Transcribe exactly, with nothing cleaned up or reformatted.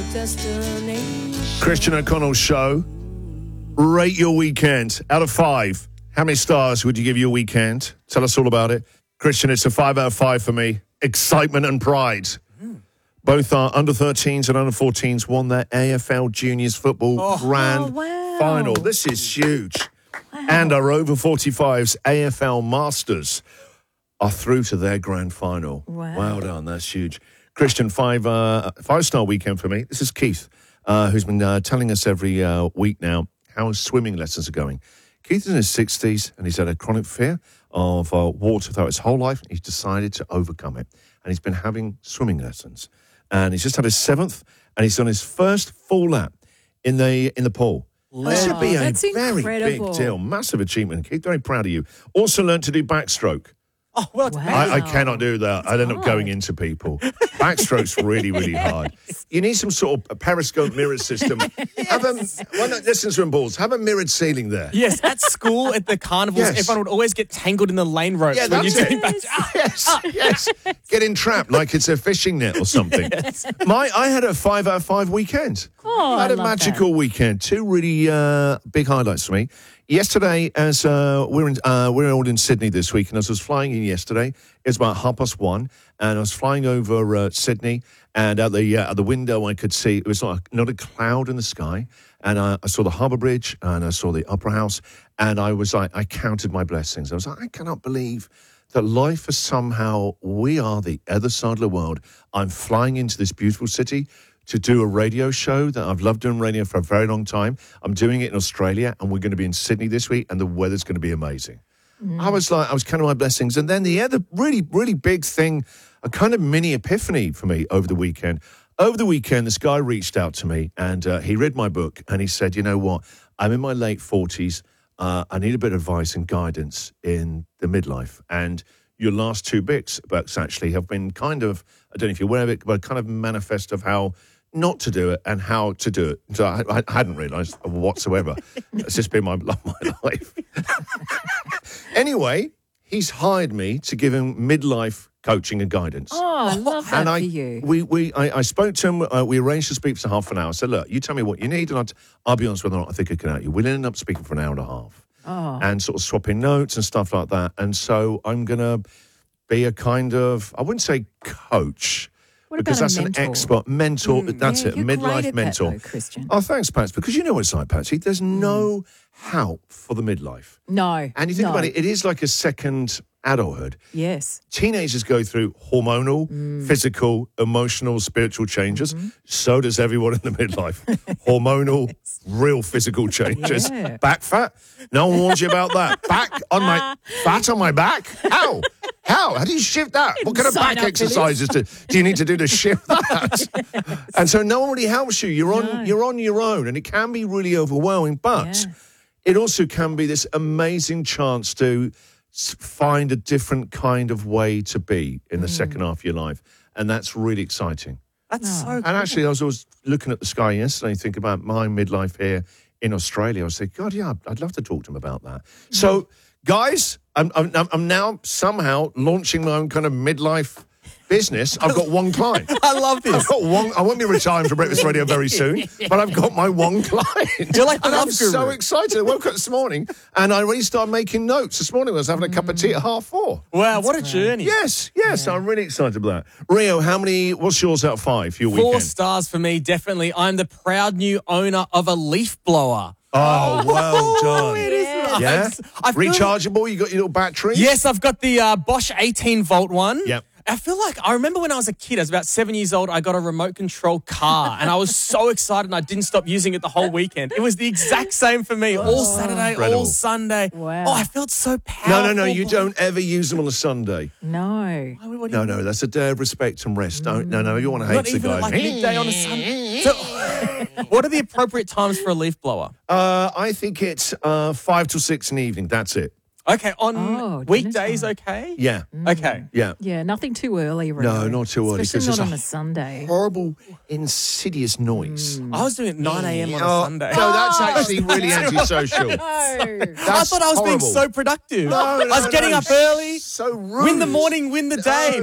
Christian O'Connell Show. Rate your weekend. Out of five, how many stars would you give your weekend? Tell us all about it. Christian, it's a five out of five for me. Excitement and pride. Mm. Both our under thirteens and under fourteens won their A F L Juniors Football oh. Grand oh, wow. Final. This is huge. Wow. And our over forty-fives A F L Masters are through to their grand final. Wow. Well done. That's huge. Christian, five, uh, five-star weekend for me. This is Keith, uh, who's been uh, telling us every uh, week now how his swimming lessons are going. Keith is in his sixties, and he's had a chronic fear of uh, water throughout his whole life. He's decided to overcome it, and he's been having swimming lessons. And he's just had his seventh, and he's done his first full lap in the in the pool. Wow. This should be a That's very incredible. big deal. Massive achievement. Keith, very proud of you. Also learned to do backstroke. Oh, well, wow. I, I cannot do that. I end up hard. going into people. Backstroke's really, really hard. You need some sort of a periscope mirror system. Yes. Have a, well, no, listen to them balls. Have a mirrored ceiling there. Yes, at school, at the carnivals, Yes. everyone would always get tangled in the lane ropes Yeah, when that's you're it. doing back. Yes, yes. Getting trapped like it's a fishing net or something. Yes. My, I had a five out of five weekend. Oh, I had I a love magical that. weekend. Two really uh, big highlights for me. Yesterday, as uh, we're in, uh, we're all in Sydney this week, and as I was flying in yesterday, it was about half past one, and I was flying over uh, Sydney, and at the uh, at the window I could see it was not a, not a cloud in the sky, and I, I saw the Harbour Bridge, and I saw the Opera House, and I was like, I counted my blessings. I was like, I cannot believe that life is somehow, we are the other side of the world. I'm flying into this beautiful city to do a radio show that I've loved doing radio for a very long time. I'm doing it in Australia, and we're going to be in Sydney this week, and the weather's going to be amazing. Mm. I was like, I was counting my blessings. And then the other really, really big thing, a kind of mini epiphany for me over the weekend. Over the weekend, this guy reached out to me, and uh, he read my book, and he said, you know what, I'm in my late forties. Uh, I need a bit of advice and guidance in the midlife. And your last two books, books actually have been kind of, I don't know if you're aware of it, but kind of manifest of how not to do it and how to do it. So I, I hadn't realised whatsoever. It's just been my, my life. Anyway, he's hired me to give him midlife coaching and guidance. Oh, I love that and for I, you. We, we, I, I spoke to him. Uh, we arranged to speak for half an hour. I said, look, you tell me what you need, and I'll, I'll be honest whether or not I think I can help you. We'll end up speaking for an hour and a half. Oh. And sort of swapping notes and stuff like that. And so I'm going to be a kind of, I wouldn't say coach, What because about that's a an mentor? expert mentor. Mm, that's yeah, it, a you're great midlife at mentor. that, though, Christian. Oh, thanks, Pats. Because you know what it's like, Patsy. There's mm. no help for the midlife. No. And you think no. about it, it is like a second adulthood. Yes. Teenagers go through hormonal, mm. physical, emotional, spiritual changes. Mm-hmm. So does everyone in the midlife. Hormonal, yes. real physical changes. Yeah. Back fat. No one warns you about that. Back on my fat on my back. How? How? How do you shift that? What kind of Sign back up exercises do, do you need to do to shift that? Yes. And so no one really helps you. You're on no. you're on your own, and it can be really overwhelming. But yeah. it also can be this amazing chance to find a different kind of way to be in the mm. second half of your life, and that's really exciting. That's oh. so cool. And actually, I was always looking at the sky yesterday, thinking about my midlife here in Australia. I was thinking, God, yeah, I'd love to talk to him about that. Mm. So, guys, I'm, I'm, I'm now somehow launching my own kind of midlife business. I've got one client. I love this. I've got one. I won't be retiring from Breakfast Radio very soon, but I've got my one client. You're like the and love I'm guru. so excited. I woke up this morning and I already started making notes. This morning I was having a cup of tea at half four. Wow, That's what a great. journey. Yes, yes, Yeah. I'm really excited about that. Rio, how many, what's yours out of five for your Four weekend? stars for me, definitely. I'm the proud new owner of a leaf blower. Oh, well done. It is Yeah. Yeah? I feel- Rechargeable? You got your little battery? Yes, I've got the uh, Bosch eighteen volt one. Yep. I feel like I remember when I was a kid, I was about seven years old, I got a remote control car and I was so excited and I didn't stop using it the whole weekend. It was the exact same for me, all Saturday, Incredible. all Sunday. Wow. Oh, I felt so powerful. No, no, no, you don't ever use them on a Sunday. No. Why would- what do you No, no, that's a day of respect and rest. Don't, no, no, you want to hate Not the even guy. at like midday on a Sunday. So, what are the appropriate times for a leaf blower? Uh, I think it's uh, five till six in the evening. That's it. Okay, on Oh, weekdays, dinner okay? Yeah, Okay. yeah. Yeah, nothing too early, really. No, not too early, Especially 'cause not there's on a a Sunday. Horrible, insidious noise. I was doing it at nine a.m. on a Oh, Sunday. No, that's actually really antisocial. No. I That's thought I was being horrible. so productive. No, I was no, getting no, up early, So rude. win the morning, win the day.